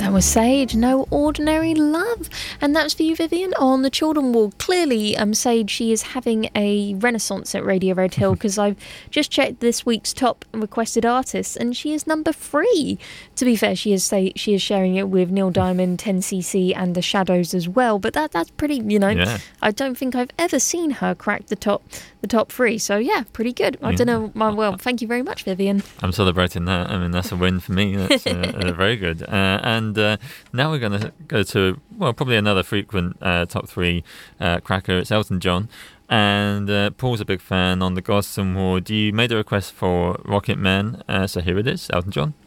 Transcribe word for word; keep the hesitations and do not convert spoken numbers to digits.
That was Sage, No Ordinary Love. And that's for you, Vivian, on the Children Wall. Clearly, um, Sage, she is having a renaissance at Radio Red Hill, because I've just checked this week's top requested artists, and she is number three. To be fair, she is say she is sharing it with Neil Diamond, ten C C, and The Shadows as well. But that that's pretty, you know, yeah. I don't think I've ever seen her crack the top the top three. So, yeah, pretty good. I yeah. don't know. My, well, thank you very much, Vivian. I'm celebrating that. I mean, that's a win for me. That's uh, uh, very good. Uh, and uh, now we're going to go to, well, probably another frequent uh, top three uh, cracker. It's Elton John. And uh, Paul's a big fan on the Gosden Ward. You made a request for Rocket Man, uh, so here it is, Elton John.